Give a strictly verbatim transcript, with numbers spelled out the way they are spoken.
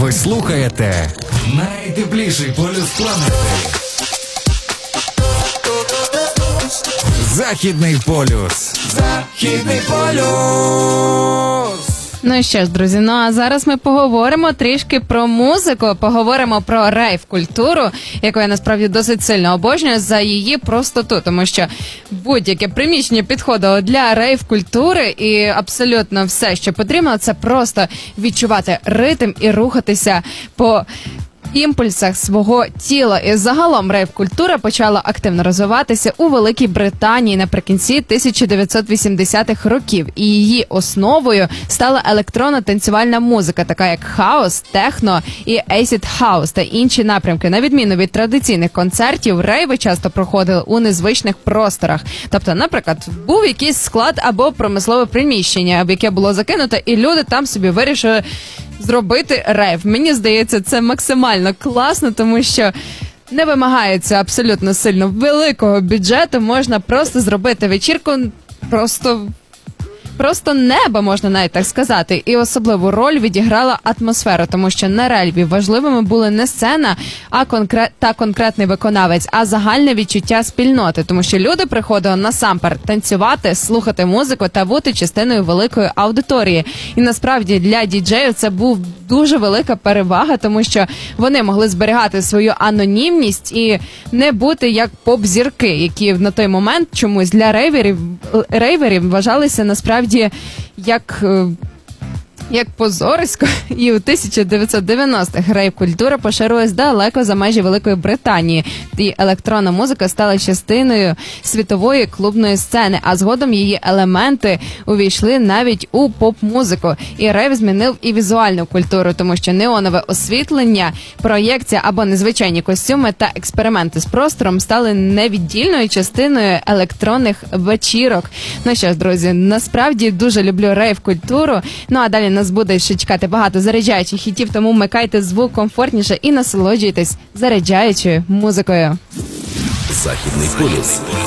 Ви слухаєте найтепліший полюс планети. Західний полюс. Західний полюс. Ну що ж, друзі, ну а зараз ми поговоримо трішки про музику, поговоримо про рейв-культуру, яку я насправді досить сильно обожнюю за її простоту, тому що будь-яке приміщення підходило для рейв-культури, і абсолютно все, що потрібно, це просто відчувати ритм і рухатися по імпульсах свого тіла. І загалом рейв-культура почала активно розвиватися у Великій Британії наприкінці тисяча дев'ятсот вісімдесятих років. І її основою стала електронна танцювальна музика, така як хаус, техно і acid хаус та інші напрямки. На відміну від традиційних концертів, рейви часто проходили у незвичних просторах. Тобто, наприклад, був якийсь склад або промислове приміщення, в яке було закинуто, і люди там собі вирішили зробити рейв. Мені здається, це максимально класно, тому що не вимагається абсолютно сильно великого бюджету, можна просто зробити вечірку, просто... Просто небо, можна навіть так сказати. І особливу роль відіграла атмосфера, тому що на рейві важливими були не сцена а конкрет... та конкретний виконавець, а загальне відчуття спільноти, тому що люди приходили насамперед танцювати, слухати музику та бути частиною великої аудиторії. І насправді для діджеїв це був дуже велика перевага, тому що вони могли зберігати свою анонімність і не бути як поп-зірки, які на той момент чомусь для рейверів, рейверів вважалися насправді як, як позорисько. І у тисяча дев'ятсот дев'яностих рейв-культура поширилась далеко за межі Великої Британії. І електронна музика стала частиною світової клубної сцени, а згодом її елементи увійшли навіть у поп-музику. І рейв змінив і візуальну культуру, тому що неонове освітлення, проєкція або незвичайні костюми та експерименти з простором стали невіддільною частиною електронних вечірок. Ну що ж, друзі, насправді дуже люблю рейв-культуру. Ну а далі нас буде ще чекати багато заряджаючих хітів, тому вмикайте звук комфортніше і насолоджуйтесь заряджаючою музикою. Західний полюс.